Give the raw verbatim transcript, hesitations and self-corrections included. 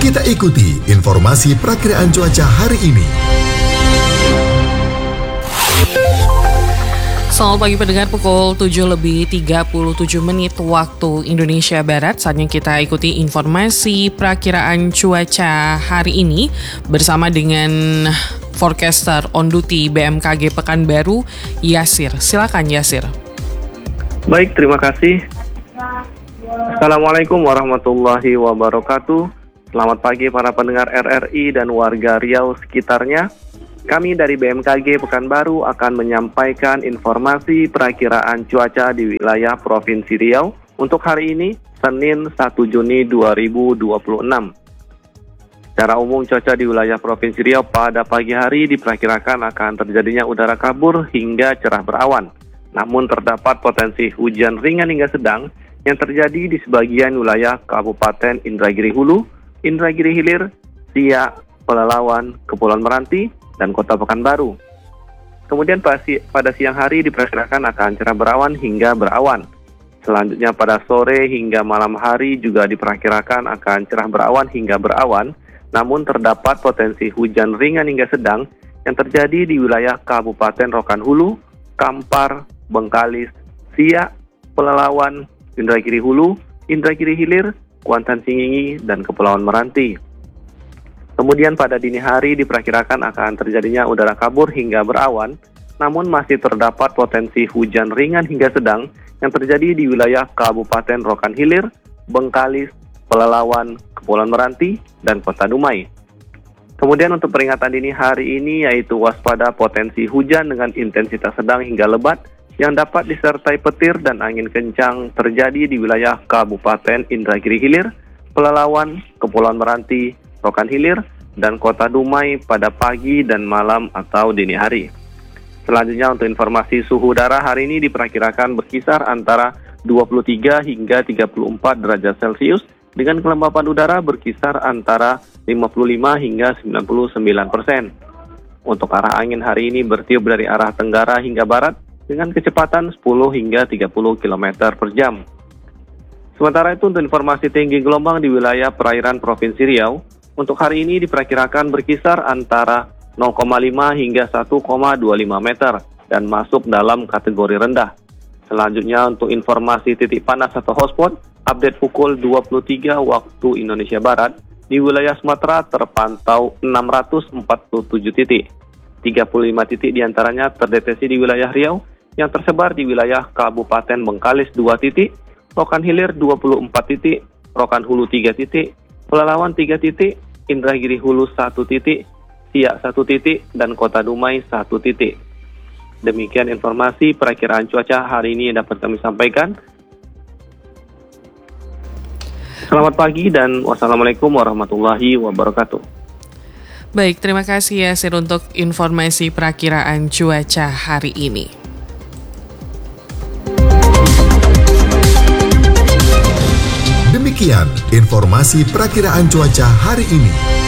Kita ikuti informasi perakiraan cuaca hari ini. Selamat pagi pendengar, pukul tujuh lebih tiga puluh tujuh menit waktu Indonesia Barat. Saatnya kita ikuti informasi perakiraan cuaca hari ini bersama dengan forecaster on duty B M K G Pekanbaru, Yasir. Silakan Yasir. Baik, terima kasih. Assalamualaikum warahmatullahi wabarakatuh. Selamat pagi para pendengar R R I dan warga Riau sekitarnya. Kami dari B M K G Pekanbaru akan menyampaikan informasi perakiraan cuaca di wilayah Provinsi Riau untuk hari ini, Senin satu Juni dua ribu dua puluh enam. Secara umum cuaca di wilayah Provinsi Riau pada pagi hari diperkirakan akan terjadinya udara kabur hingga cerah berawan. Namun terdapat potensi hujan ringan hingga sedang yang terjadi di sebagian wilayah Kabupaten Indragiri Hulu, Indragiri Hilir, Siak, Pelalawan, Kepulauan Meranti, dan Kota Pekanbaru. Kemudian pada siang hari diperkirakan akan cerah berawan hingga berawan. Selanjutnya pada sore hingga malam hari juga diperkirakan akan cerah berawan hingga berawan, namun terdapat potensi hujan ringan hingga sedang yang terjadi di wilayah Kabupaten Rokan Hulu, Kampar, Bengkalis, Siak, Pelalawan, Indragiri Hulu, Indragiri Hilir, Kuantan Singingi, dan Kepulauan Meranti. Kemudian pada dini hari diperkirakan akan terjadinya udara kabur hingga berawan, namun masih terdapat potensi hujan ringan hingga sedang yang terjadi di wilayah Kabupaten Rokan Hilir, Bengkalis, Pelalawan, Kepulauan Meranti, dan Kota Dumai. Kemudian untuk peringatan dini hari ini yaitu waspada potensi hujan dengan intensitas sedang hingga lebat yang dapat disertai petir dan angin kencang terjadi di wilayah Kabupaten Indragiri Hilir, Pelalawan, Kepulauan Meranti, Rokan Hilir, dan Kota Dumai pada pagi dan malam atau dini hari. Selanjutnya untuk informasi suhu udara hari ini diperkirakan berkisar antara dua puluh tiga hingga tiga puluh empat derajat Celcius dengan kelembapan udara berkisar antara lima puluh lima hingga sembilan puluh sembilan persen. Untuk arah angin hari ini bertiup dari arah tenggara hingga barat dengan kecepatan sepuluh hingga tiga puluh kilometer per jam. Sementara itu untuk informasi tinggi gelombang di wilayah perairan Provinsi Riau, untuk hari ini diperkirakan berkisar antara nol koma lima hingga satu koma dua lima meter dan masuk dalam kategori rendah. Selanjutnya untuk informasi titik panas atau hotspot, update pukul dua puluh tiga waktu Indonesia Barat, di wilayah Sumatera terpantau enam ratus empat puluh tujuh titik. tiga puluh lima titik diantaranya terdeteksi di wilayah Riau, yang tersebar di wilayah Kabupaten Bengkalis dua titik, Rokan Hilir dua puluh empat titik, Rokan Hulu tiga titik, Pelalawan tiga titik, Indragiri Hulu satu titik, Siak satu titik, dan Kota Dumai satu titik. Demikian informasi perakiraan cuaca hari ini yang dapat kami sampaikan. Selamat pagi dan wassalamualaikum warahmatullahi wabarakatuh. Baik, terima kasih Yasir untuk informasi perakiraan cuaca hari ini. Demikian informasi perakiraan cuaca hari ini.